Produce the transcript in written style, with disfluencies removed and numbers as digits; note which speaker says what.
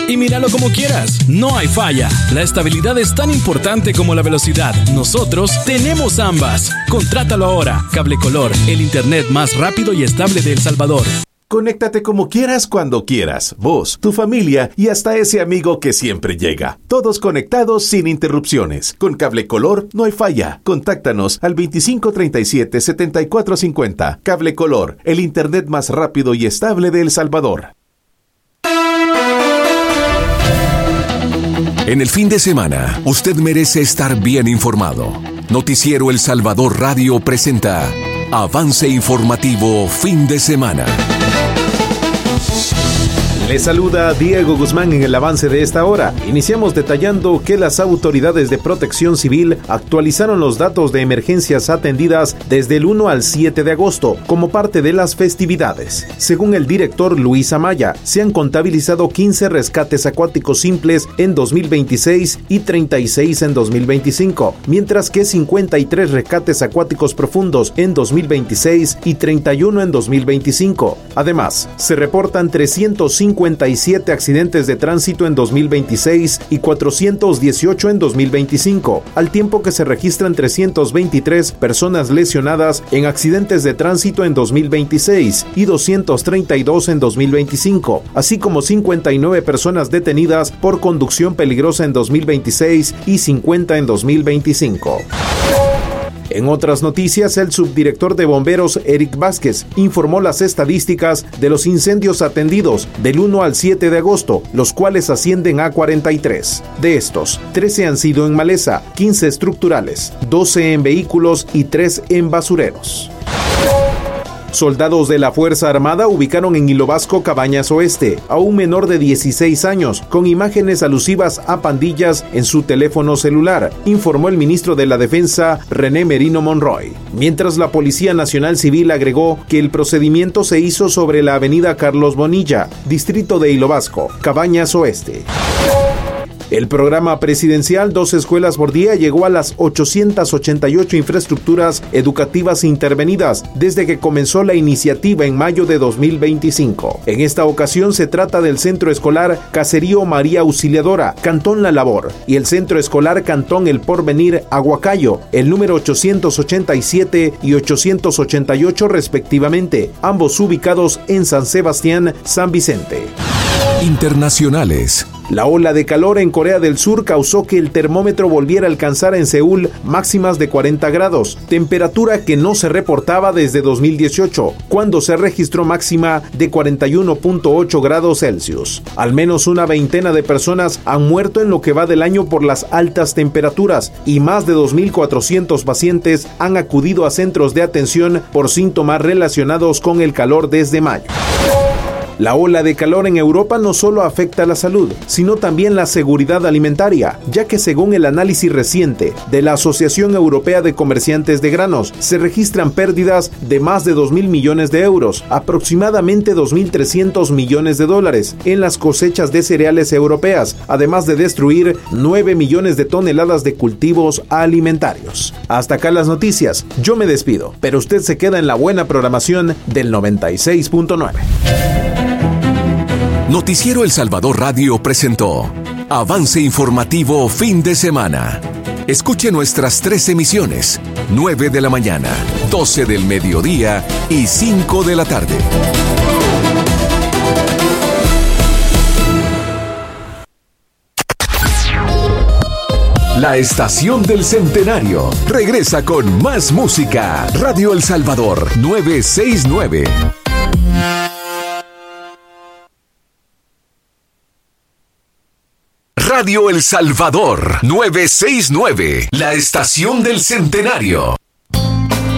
Speaker 1: y míralo como quieras. No hay falla. La estabilidad es tan importante como la velocidad. Nosotros tenemos ambas. Contrátalo ahora. Cable Color, el internet más rápido y estable de El Salvador.
Speaker 2: Conéctate como quieras, cuando quieras. Vos, tu familia y hasta ese amigo que siempre llega. Todos conectados sin interrupciones. Con Cable Color no hay falla. Contáctanos al 2537-7450. Cable Color, el internet más rápido y estable de El Salvador.
Speaker 3: En el fin de semana, usted merece estar bien informado. Noticiero El Salvador Radio presenta Avance Informativo Fin de Semana.
Speaker 2: Les saluda Diego Guzmán en el avance de esta hora. Iniciamos detallando que las autoridades de protección civil actualizaron los datos de emergencias atendidas desde el 1 al 7 de agosto como parte de las festividades. Según el director Luis Amaya, se han contabilizado 15 rescates acuáticos simples en 2026 y 36 en 2025, mientras que 53 rescates acuáticos profundos en 2026 y 31 en 2025. Además, se reportan 357 accidentes de tránsito en 2026 y 418 en 2025, al tiempo que se registran 323 personas lesionadas en accidentes de tránsito en 2026 y 232 en 2025, así como 59 personas detenidas por conducción peligrosa en 2026 y 50 en 2025. En otras noticias, el subdirector de bomberos, Eric Vázquez, informó las estadísticas de los incendios atendidos del 1 al 7 de agosto, los cuales ascienden a 43. De estos, 13 han sido en maleza, 15 estructurales, 12 en vehículos y 3 en basureros. Soldados de la Fuerza Armada ubicaron en Hilo Vasco, Cabañas Oeste, a un menor de 16 años, con imágenes alusivas a pandillas en su teléfono celular, informó el ministro de la Defensa, René Merino Monroy. Mientras la Policía Nacional Civil agregó que el procedimiento se hizo sobre la avenida Carlos Bonilla, distrito de Hilo Vasco, Cabañas Oeste. El programa presidencial Dos Escuelas por Día llegó a las 888 infraestructuras educativas intervenidas desde que comenzó la iniciativa en mayo de 2025. En esta ocasión se trata del Centro Escolar Caserío María Auxiliadora, Cantón La Labor, y el Centro Escolar Cantón El Porvenir Aguacayo, el número 887 y 888 respectivamente, ambos ubicados en San Sebastián, San Vicente.
Speaker 3: Internacionales.
Speaker 2: La ola de calor en Corea del Sur causó que el termómetro volviera a alcanzar en Seúl máximas de 40 grados, temperatura que no se reportaba desde 2018, cuando se registró máxima de 41.8 grados Celsius. Al menos una veintena de personas han muerto en lo que va del año por las altas temperaturas y más de 2.400 pacientes han acudido a centros de atención por síntomas relacionados con el calor desde mayo. La ola de calor en Europa no solo afecta la salud, sino también la seguridad alimentaria, ya que según el análisis reciente de la Asociación Europea de Comerciantes de Granos, se registran pérdidas de más de 2.000 millones de euros, aproximadamente 2.300 millones de dólares, en las cosechas de cereales europeas, además de destruir 9 millones de toneladas de cultivos alimentarios. Hasta acá las noticias. Yo me despido, pero usted se queda en la buena programación del 96.9.
Speaker 3: Noticiero El Salvador Radio presentó Avance Informativo Fin de Semana. Escuche nuestras 3 emisiones: 9 de la mañana, 12 del mediodía y 5 de la tarde. La Estación del Centenario regresa con más música. Radio El Salvador 969. Radio El Salvador 969, la Estación del Centenario.